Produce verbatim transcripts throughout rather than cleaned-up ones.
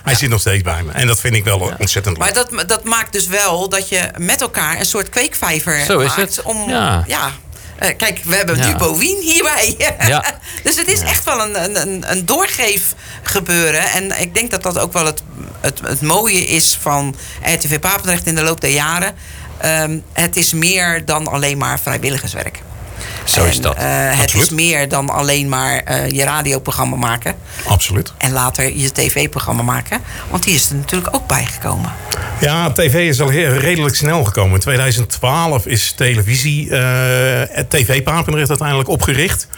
Hij zit nog steeds bij me. En dat vind ik wel ja. ontzettend leuk. Maar dat, dat maakt dus wel dat je met elkaar een soort kweekvijver Zo is maakt. Het. Om, ja. ja uh, kijk, we hebben ja. nu Bovien hierbij. Ja. Dus het is ja. echt wel een, een, een doorgeef gebeuren. En ik denk dat dat ook wel het, het, het mooie is van R T V Papendrecht in de loop der jaren. Um, het is meer dan alleen maar vrijwilligerswerk. Zo is dat. En, uh, het is meer dan alleen maar uh, je radioprogramma maken. Absoluut. En later je tv-programma maken. Want die is er natuurlijk ook bijgekomen. Ja, tv is al heel, redelijk snel gekomen. In tweeduizend twaalf is televisie, uh, T V Papendrecht uiteindelijk opgericht.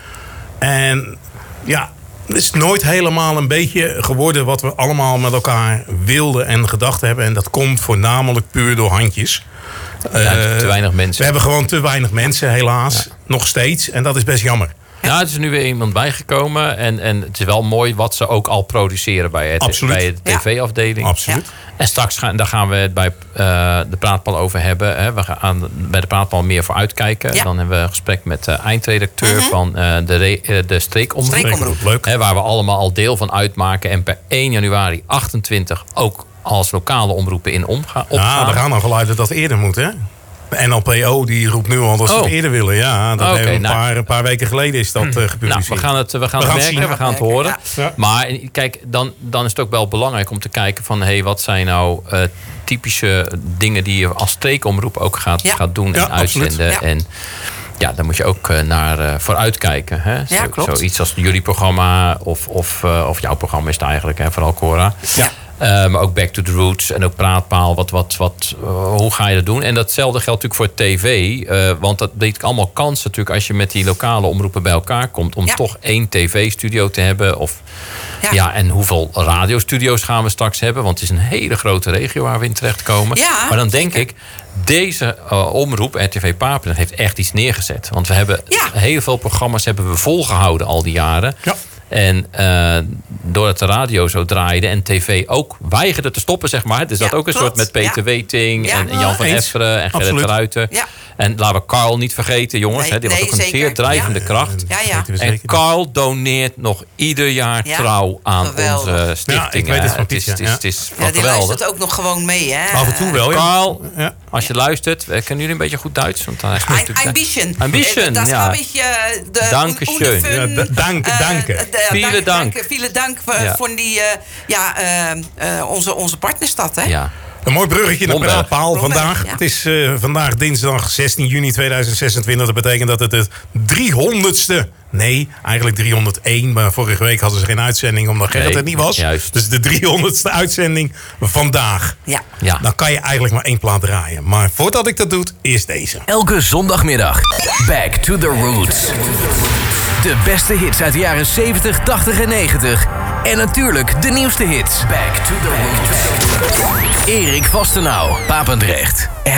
En ja, het is nooit helemaal een beetje geworden wat we allemaal met elkaar wilden en gedacht hebben. En dat komt voornamelijk puur door handjes. Ja, te weinig mensen. We hebben gewoon te weinig mensen, helaas. Ja. Nog steeds. En dat is best jammer. Ja, het is nu weer iemand bijgekomen. En, en het is wel mooi wat ze ook al produceren bij, het, bij de tv-afdeling. Ja. Absoluut. Ja. En straks gaan, daar gaan we het bij uh, de Praatpaal over hebben. Hè. We gaan bij de Praatpaal meer voor uitkijken. Ja. Dan hebben we een gesprek met de eindredacteur uh-huh. van uh, de, re, uh, de Streekomroep. Streekomroep. Leuk. Hè, waar we allemaal al deel van uitmaken. En per één januari achtentwintig ook als lokale omroepen in omgaan. Ja, we gaan dan geluiden dat eerder moet, hè? De N L P O die roept nu al dat ze oh. het eerder willen. Ja, dat okay, een, nou, paar, een paar weken geleden is dat uh, gepubliceerd. Nou, we gaan het, we gaan we het gaan merken, zien. we gaan het horen. Ja. Maar kijk, dan, dan is het ook wel belangrijk om te kijken van... Hey, wat zijn nou uh, typische dingen die je als streekomroep ook gaat, ja. gaat doen en ja, uitzenden. Ja. En ja, daar moet je ook uh, naar uh, vooruit kijken. Hè? Ja, Zo, klopt. Zoiets als jullie programma of, of, uh, of jouw programma is het eigenlijk, hè, vooral Cora. Ja. Uh, maar ook Back to the Roots en ook Praatpaal. Wat, wat, wat, uh, hoe ga je dat doen? En datzelfde geldt natuurlijk voor tv. Uh, want dat biedt allemaal kansen natuurlijk als je met die lokale omroepen bij elkaar komt. Om ja. toch één tv-studio te hebben. Of, ja. ja, en hoeveel radiostudio's gaan we straks hebben? Want het is een hele grote regio waar we in terechtkomen. Ja, maar dan denk zeker. ik, deze uh, omroep, R T V Papendrecht, heeft echt iets neergezet. Want we hebben ja. heel veel programma's hebben we volgehouden al die jaren. Ja. En uh, doordat de radio zo draaide en tv ook weigerde te stoppen, zeg maar. Dus ja, dat ook een klopt. soort met Peter ja. Weting ja. en Jan van Eens. Efferen en Gerrit Ruiter. Ja. En laten we Carl niet vergeten, jongens. Nee, hè, die nee, was ook een zeker. zeer drijvende ja. kracht. Ja, ja. En Carl doneert nog ieder jaar ja. trouw aan geweldig. onze stichting. Ja, ik weet het van het is, het is, het is ja, die geweldig. luistert ook nog gewoon mee, hè? Af en toe wel, ja. Carl, ja. als je luistert, kennen jullie een beetje goed Duits? Want hij Ein, Ambition. Ambition, das ja. habe ich uh, de Dankeschön. Ja, d- danke, danke. Uh, de, Vielen dank. dank. dank. Vielen dank voor, Ja. voor die, uh, ja, uh, uh, onze, onze partnerstad, hè? Ja. Een mooi bruggetje naar Bromberg. Praatpaal vandaag. Ja. Het is uh, vandaag dinsdag zestien juni tweeduizend zesentwintig. Dat betekent dat het het driehonderdste... Nee, eigenlijk driehonderdéén. Maar vorige week hadden ze geen uitzending omdat Gerrit Nee, er niet was. Juist. Dus de driehonderdste uitzending vandaag. Ja. Ja. Dan kan je eigenlijk maar één plaat draaien. Maar voordat ik dat doe, eerst deze. Elke zondagmiddag. Back to the Roots. De beste hits uit de jaren zeventig, tachtig en negentig. En natuurlijk de nieuwste hits. Back to the Roots. Erik Vastenau, Papendrecht.